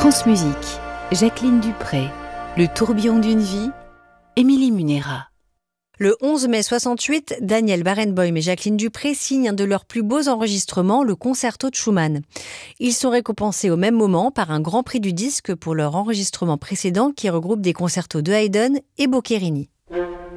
France Musique, Jacqueline Dupré, Le tourbillon d'une vie, Émilie Munera. Le 11 mai 68, Daniel Barenboim et Jacqueline Dupré signent un de leurs plus beaux enregistrements, le Concerto de Schumann. Ils sont récompensés au même moment par un grand prix du disque pour leur enregistrement précédent qui regroupe des concertos de Haydn et Boccherini.